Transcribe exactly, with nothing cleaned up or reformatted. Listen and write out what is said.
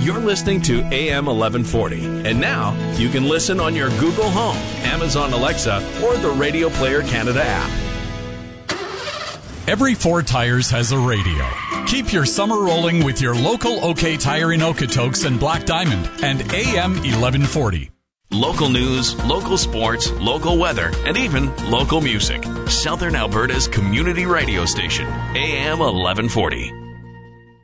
You're listening to A M eleven forty. And now you can listen on your Google Home, Amazon Alexa, or the Radio Player Canada app. Every four tires has a radio. Keep your summer rolling with your local OK Tire in Okotoks and Black Diamond and A M eleven forty. Local news, local sports, local weather, and even local music. Southern Alberta's community radio station, A M eleven forty.